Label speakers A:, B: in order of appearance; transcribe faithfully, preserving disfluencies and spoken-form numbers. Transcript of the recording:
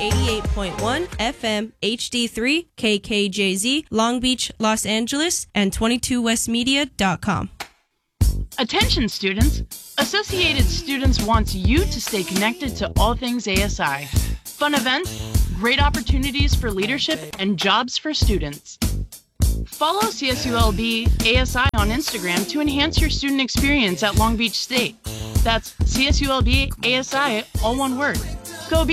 A: eighty-eight point one F M H D three K K J Z, Long Beach, Los Angeles, and twenty-two west media dot com.
B: Attention students! Associated Students wants you to stay connected to all things A S I. Fun events, great opportunities for leadership, and jobs for students. Follow C S U L B A S I on Instagram to enhance your student experience at Long Beach State. That's C S U L B A S I, all one word.